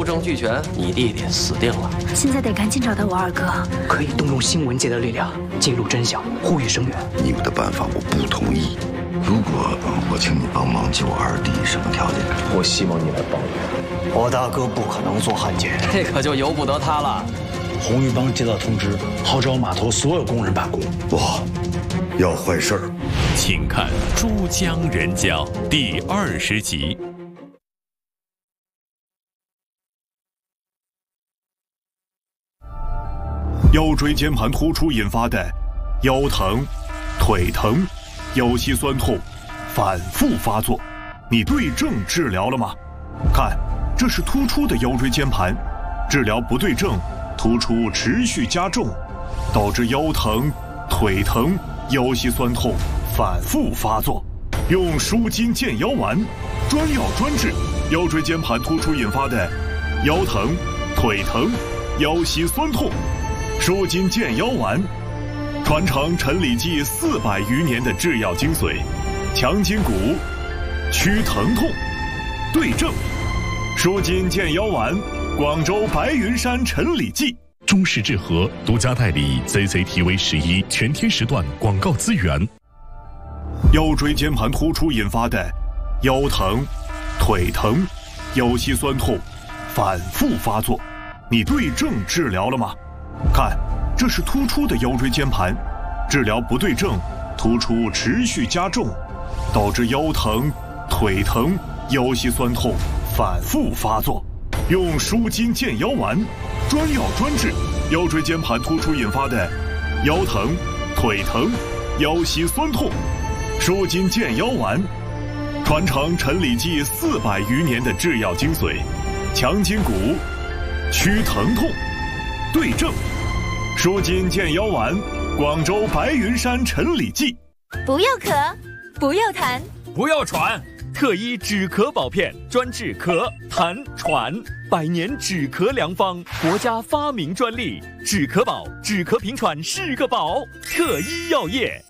证俱全，你弟弟死定了。 现在得赶紧找到我二哥， 可以动用新闻界的力量，揭露真相，呼吁声援。 你们的办法我不同意。如果我请你帮忙救我二弟，什么条件？ 我希望你来帮我。 我大哥不可能做汉奸， 这可就由不得他了。 红玉帮接到通知，号召码头所有工人罢工。 哇，要坏事儿！ 请看《珠江人家》第20集。 腰椎间盘突出引发的腰疼、腿疼、腰膝酸痛反复发作，你对症治疗了吗？看，这是突出的腰椎间盘，治疗不对症，突出持续加重，导致腰疼、腿疼、腰膝酸痛反复发作。用舒筋健腰丸，专药专治腰椎间盘突出引发的腰疼、腿疼、腰膝酸痛。舒筋健腰丸，传承陈李济400余年的制药精髓，强筋骨，祛疼痛，对症。舒筋健腰丸，广州白云山陈李济。 中式治和独家代理 CCTV11全天时段广告资源。 腰椎间盘突出引发的腰疼、腿疼、腰膝酸痛反复发作，你对症治疗了吗？看，这是突出的腰椎间盘，治疗不对症，突出持续加重，导致腰疼、腿疼、腰膝酸痛反复发作。用舒筋健腰丸，专药专治腰椎间盘突出引发的腰疼、腿疼、腰膝酸痛。舒筋健腰丸，传承陈李济400余年的制药精髓，强筋骨，祛疼痛，对症。舒筋健腰丸，广州白云山陈李济。 不要咳，不要痰， 不要喘，特医止咳保片，专治咳、痰、喘，100年止咳良方，国家发明专利，止咳宝，止咳平喘是个宝，特医药业。